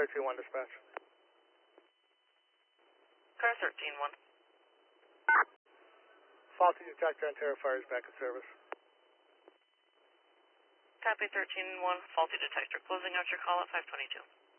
13-1 dispatch. Car 13-1. Faulty detector on Terrifier is back in service. Copy 13-1, faulty detector. Closing out your call at 522.